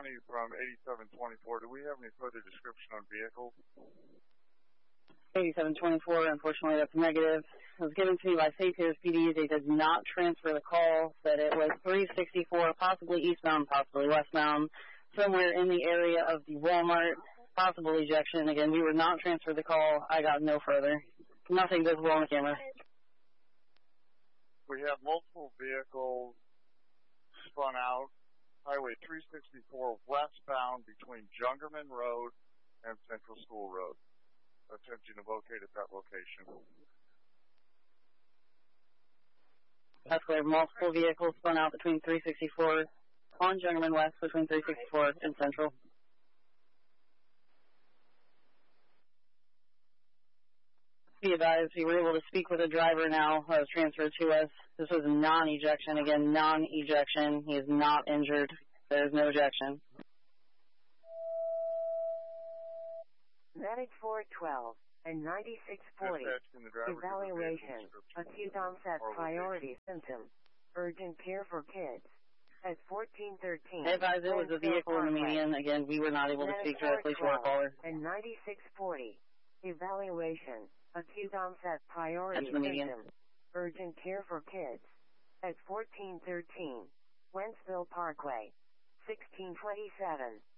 Johnny from 8724. Do we have any further description on vehicle? 8724, unfortunately that's negative. It was given to me by St. Peter's PD. They did not transfer the call, said it was 364, possibly eastbound, possibly westbound, somewhere in the area of the Walmart, possible ejection. Again, we were not transferred the call. I got no further. Nothing visible on the camera. We have multiple vehicles spun out, Highway 364 westbound between Jungerman Road and Central School Road, attempting to locate at that location. That's where multiple vehicles spun out between 364 on Jungerman West, between 364 and Central. Be advised, we were able to speak with a driver now that was transferred to us. This was a non-ejection. Again, non-ejection. He is not injured. There is no ejection. Medic 412 and 9640. Evaluation. Acute onset priority symptom. Urgent care for kids. At 1413. Advised it was a vehicle in the median. Again, we were not able to speak directly to our caller. And 9640. Evaluation. Acute onset priority symptom. Urgent care for kids. At 1413. Wentzville Parkway. 1627.